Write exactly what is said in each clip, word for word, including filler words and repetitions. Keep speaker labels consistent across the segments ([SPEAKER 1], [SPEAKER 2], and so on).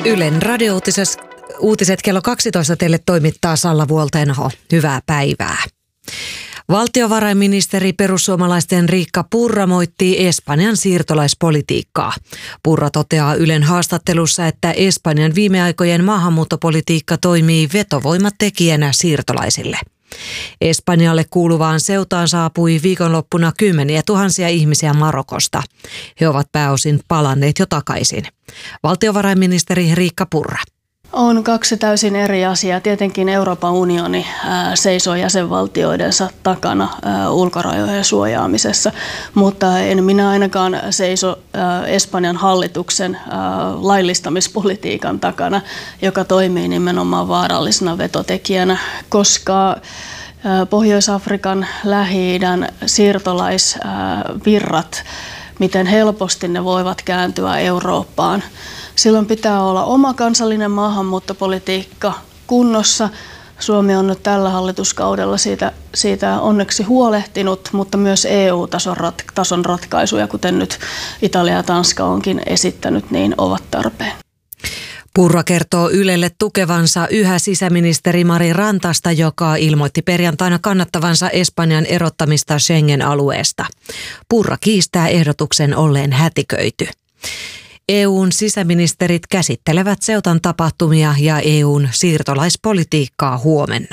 [SPEAKER 1] Ylen radio-uutiset kello kaksitoista teille toimittaa Salla Vuoltenho. Hyvää päivää. Valtiovarainministeri perussuomalaisten Riikka Purra moittii Espanjan siirtolaispolitiikkaa. Purra toteaa Ylen haastattelussa, että Espanjan viime aikojen maahanmuuttopolitiikka toimii vetovoimatekijänä siirtolaisille. Espanjalle kuuluvaan Ceutaan saapui viikonloppuna kymmeniä tuhansia ihmisiä Marokosta. He ovat pääosin palanneet jo takaisin. Valtiovarainministeri Riikka Purra.
[SPEAKER 2] On kaksi täysin eri asiaa. Tietenkin Euroopan unioni ää, seisoo jäsenvaltioidensa takana ää, ulkorajojen suojaamisessa, mutta en minä ainakaan seiso ää, Espanjan hallituksen ää, laillistamispolitiikan takana, joka toimii nimenomaan vaarallisena vetotekijänä, koska ää, Pohjois-Afrikan, Lähi-idän siirtolaisvirrat, miten helposti ne voivat kääntyä Eurooppaan. Silloin pitää olla oma kansallinen maahanmuuttopolitiikka kunnossa. Suomi on nyt tällä hallituskaudella siitä, siitä onneksi huolehtinut, mutta myös E U-tason rat, tason ratkaisuja, kuten nyt Italia ja Tanska onkin esittänyt, niin ovat tarpeen.
[SPEAKER 1] Purra kertoo Ylelle tukevansa yhä sisäministeri Mari Rantasta, joka ilmoitti perjantaina kannattavansa Espanjan erottamista Schengen-alueesta. Purra kiistää ehdotuksen olleen hätiköity. E U:n sisäministerit käsittelevät Ceutan tapahtumia ja E U:n siirtolaispolitiikkaa huomenna.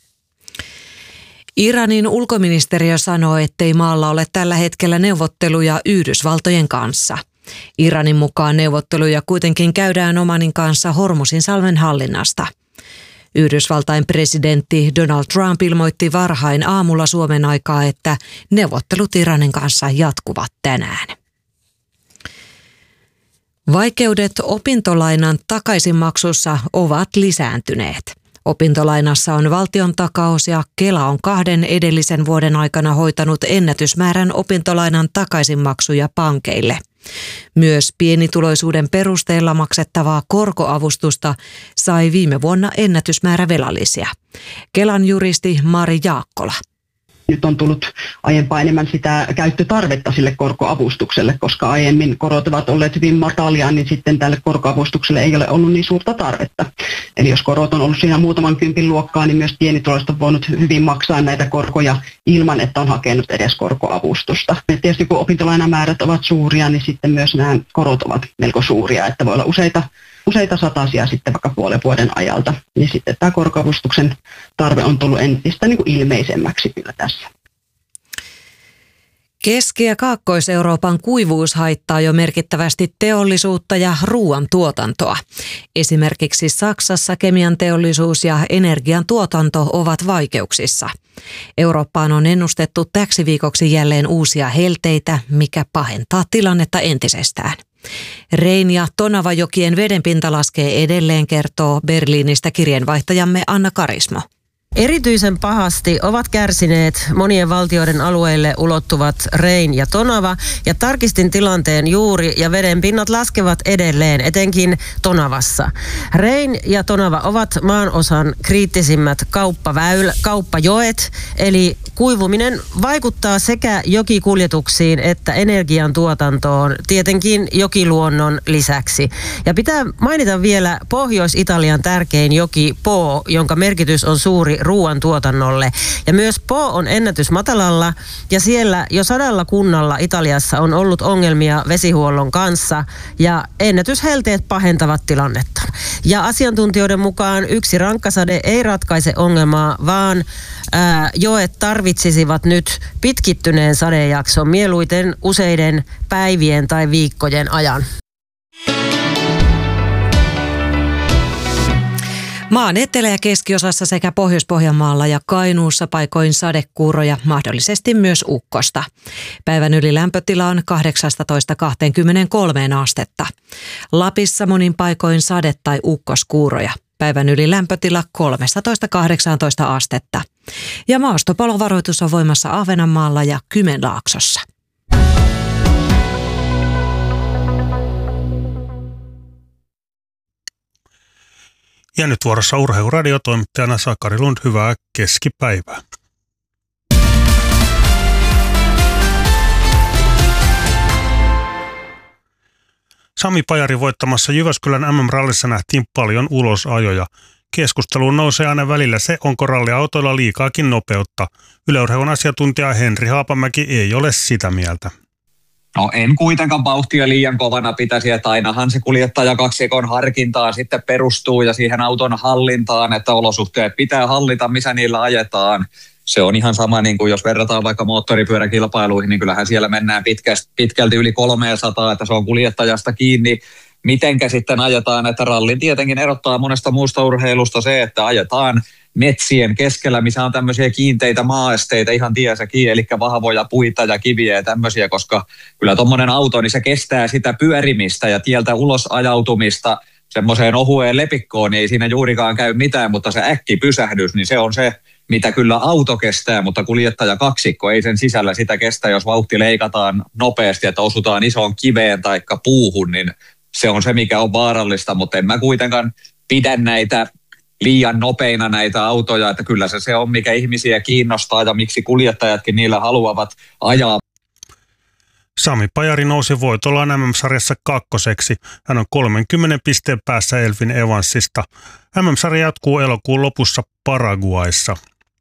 [SPEAKER 1] Iranin ulkoministeriö sanoo, ettei maalla ole tällä hetkellä neuvotteluja Yhdysvaltojen kanssa. Iranin mukaan neuvotteluja kuitenkin käydään Omanin kanssa Hormuzinsalmen hallinnasta. Yhdysvaltain presidentti Donald Trump ilmoitti varhain aamulla Suomen aikaa, että neuvottelut Iranin kanssa jatkuvat tänään. Vaikeudet opintolainan takaisinmaksussa ovat lisääntyneet. Opintolainassa on valtiontakaus ja Kela on kahden edellisen vuoden aikana hoitanut ennätysmäärän opintolainan takaisinmaksuja pankeille. Myös pienituloisuuden perusteella maksettavaa korkoavustusta sai viime vuonna ennätysmäärä velallisia. Kelan juristi Mari Jaakkola.
[SPEAKER 3] Nyt on tullut aiempaa enemmän sitä käyttötarvetta sille korkoavustukselle, koska aiemmin korot ovat olleet hyvin matalia, niin sitten tälle korkoavustukselle ei ole ollut niin suurta tarvetta. Eli jos korot on ollut siinä muutaman kympin luokkaa, niin myös pienituloiset on voinut hyvin maksaa näitä korkoja ilman, että on hakenut edes korkoavustusta. Ja tietysti kun opintolainamäärät ovat suuria, niin sitten myös nämä korot ovat melko suuria, että voi olla useita useita satasia sitten vaikka puolen vuoden ajalta, niin sitten tämä korkoavustuksen tarve on tullut entistä niin kuin ilmeisemmäksi kyllä tässä.
[SPEAKER 1] Keski- ja Kaakkois-Euroopan kuivuus haittaa jo merkittävästi teollisuutta ja ruoantuotantoa. Esimerkiksi Saksassa kemian teollisuus ja energian tuotanto ovat vaikeuksissa. Eurooppaan on ennustettu täksi viikoksi jälleen uusia helteitä, mikä pahentaa tilannetta entisestään. Rein- ja Tonavajokien vedenpinta laskee edelleen, kertoo Berliinistä kirjeenvaihtajamme Anna Karismo.
[SPEAKER 4] Erityisen pahasti ovat kärsineet monien valtioiden alueille ulottuvat Rein ja Tonava, ja tarkistin tilanteen juuri, ja vedenpinnat laskevat edelleen, etenkin Tonavassa. Rein ja Tonava ovat maanosan kriittisimmät kauppaväylä, kauppajoet, eli kuivuminen vaikuttaa sekä jokikuljetuksiin että energiantuotantoon, tietenkin jokiluonnon lisäksi. Ja pitää mainita vielä Pohjois-Italian tärkein joki Po, jonka merkitys on suuri ruoantuotannolle. Ja myös Po on ennätysmatalalla, ja siellä jo sadalla kunnalla Italiassa on ollut ongelmia vesihuollon kanssa, ja ennätyshelteet pahentavat tilannetta. Ja asiantuntijoiden mukaan yksi rankkasade ei ratkaise ongelmaa, vaan ää, joet tarvitsisivat nyt pitkittyneen sadejakson mieluiten useiden päivien tai viikkojen ajan.
[SPEAKER 1] Maan etelä- ja keskiosassa sekä Pohjois-Pohjanmaalla ja Kainuussa paikoin sadekuuroja, mahdollisesti myös ukkosta. Päivän yli lämpötila on kahdeksasta kaksikymmentäkolme astetta. Lapissa monin paikoin sade- tai ukkoskuuroja. Päivän yli lämpötila kolmetoista kahdeksantoista astetta. Ja maastopalovaroitus on voimassa Ahvenanmaalla ja Kymenlaaksossa.
[SPEAKER 5] Ja nyt vuorossa Urheiluradio toimittajana Sakari Lund, hyvää keskipäivää. Sami Pajari voittamassa Jyväskylän M M-rallissa nähtiin paljon ulosajoja. Keskusteluun nousee aina välillä se, onko ralliautoilla liikaakin nopeutta. Yle Urheilun asiantuntija Henri Haapamäki ei ole sitä mieltä.
[SPEAKER 6] No en kuitenkaan vauhtia liian kovana pitäisi, että ainahan se kuljettaja kaksikon harkintaan sitten perustuu ja siihen auton hallintaan, että olosuhteet pitää hallita, missä niillä ajetaan. Se on ihan sama, niin kuin jos verrataan vaikka moottoripyöräkilpailuihin, niin kyllähän siellä mennään pitkälti yli kolmesataa, että se on kuljettajasta kiinni. Mitenkä sitten ajetaan, että rallin tietenkin erottaa monesta muusta urheilusta se, että ajetaan metsien keskellä, missä on tämmöisiä kiinteitä maaesteitä ihan tiesä kiinni, eli vahvoja puita ja kiviä ja tämmöisiä, koska kyllä tuommoinen auto, niin se kestää sitä pyörimistä ja tieltä ulos ajautumista semmoiseen ohueen lepikkoon, niin ei siinä juurikaan käy mitään, mutta se äkkipysähdys, niin se on se, mitä kyllä auto kestää, mutta kuljettaja kaksikko ei sen sisällä sitä kestä, jos vauhti leikataan nopeasti, että osutaan isoon kiveen tai puuhun, niin se on se, mikä on vaarallista, mutta en mä kuitenkaan pidä näitä liian nopeina näitä autoja, että kyllä se se on, mikä ihmisiä kiinnostaa ja miksi kuljettajatkin niillä haluavat ajaa.
[SPEAKER 5] Sami Pajari nousi voitollaan M M-sarjassa kakkoseksi. Hän on kolmenkymmenen pisteen päässä Elfin Evansista. M M-sarja jatkuu elokuun lopussa Paraguayssa.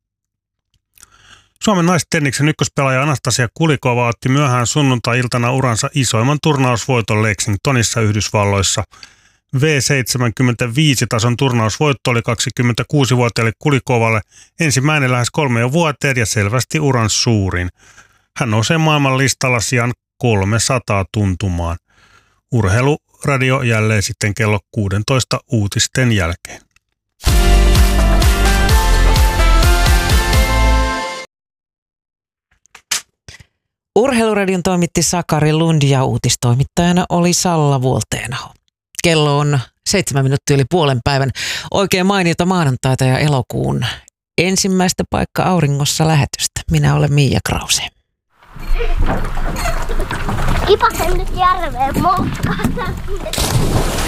[SPEAKER 5] Suomen naistenniksen ykköspelaaja Anastasia Kulikova otti myöhään sunnuntai-iltana uransa isoimman turnausvoiton Lexingtonissa Yhdysvalloissa. V seitsemänkymmentäviisi-tason turnausvoitto oli kaksikymmentäkuusivuotiaalle Kulikovalle ensimmäinen lähes kolmeen vuoteen ja selvästi uran suurin. Hän nousee maailman listalla sijaan kolmesataa tuntumaan. Urheiluradio jälleen sitten kello kuusitoista uutisten jälkeen.
[SPEAKER 7] Urheiluradion toimitti Sakari Lund ja uutistoimittajana oli Salla Vuolteenaho. Kello on seitsemän minuuttia yli puolen päivän. Oikein mainiota maanantaita ja elokuun ensimmäistä paikka auringossa lähetystä. Minä olen Miia Krause.
[SPEAKER 8] Kipasen nyt järveen moukkaan.